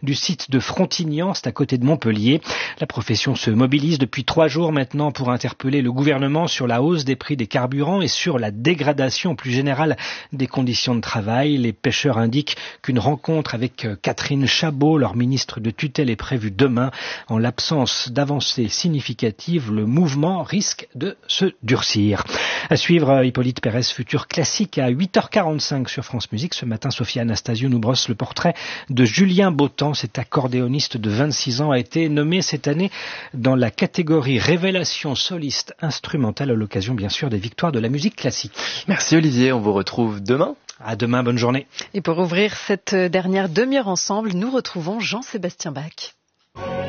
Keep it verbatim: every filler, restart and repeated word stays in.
du site de Frontignan, c'est à côté de Montpellier. La profession se mobilise depuis trois jours maintenant pour interpeller le gouvernement sur la hausse des prix des carburants et sur la dégradation plus générale des conditions de travail. Les pêcheurs indiquent qu'une rencontre avec Catherine Chabot, leur ministre de tutelle, est prévue demain. En l'absence d'avancées significatives, le mouvement risque de se durcir. À suivre, Hippolyte Pérez, futur classique à huit heures quarante-cinq sur France Musique. Ce matin, Sophie Anastasio nous brosse le portrait de Julien Bautan. Cet accordéoniste de vingt-six ans a été nommé cette année dans la catégorie Révélation soliste instrumentale à l'occasion, bien sûr, des victoires de la musique classique. Merci Olivier, on vous retrouve demain. À demain, bonne journée. Et pour ouvrir cette dernière demi-heure ensemble, nous retrouvons Jean-Sébastien Bach.